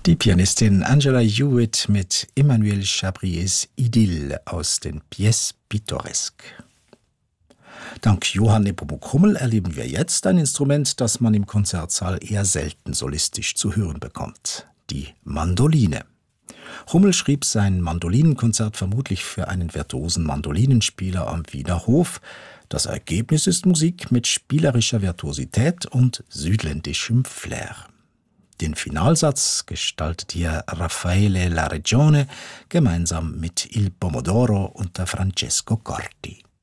Die Pianistin Angela Hewitt mit Emmanuel Chabriers Idylle aus den Pièces Pittoresques. Dank Johann Nepomuk Hummel erleben wir jetzt ein Instrument, das man im Konzertsaal eher selten solistisch zu hören bekommt: die Mandoline. Hummel schrieb sein Mandolinenkonzert vermutlich für einen virtuosen Mandolinenspieler am Wiener Hof. Das Ergebnis ist Musik mit spielerischer Virtuosität und südländischem Flair. Den Finalsatz gestaltet hier Raffaele La Regione gemeinsam mit Il Pomodoro unter Francesco Corti.